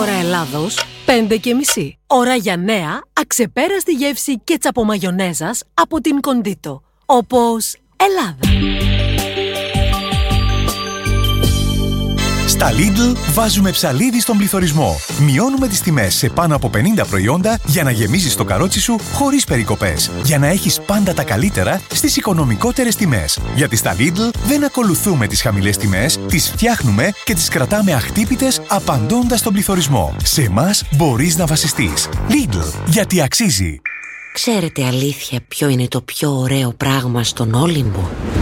Ώρα Ελλάδος, 5:30. Ώρα για νέα, αξεπέραστη γεύση κέτσαπο μαγιονέζας από την Κοντίτο. Όπως Ελλάδα. Στα Lidl βάζουμε ψαλίδι στον πληθωρισμό. Μειώνουμε τις τιμές σε πάνω από 50 προϊόντα για να γεμίζεις το καρότσι σου χωρίς περικοπές. Για να έχεις πάντα τα καλύτερα στις οικονομικότερες τιμές. Γιατί στα Lidl δεν ακολουθούμε τις χαμηλές τιμές, τις φτιάχνουμε και τις κρατάμε αχτύπητες απαντώντας στον πληθωρισμό. Σε εμάς μπορείς να βασιστείς. Lidl, γιατί αξίζει. Ξέρετε αλήθεια ποιο είναι το πιο ωραίο πράγμα στον Όλυμπο?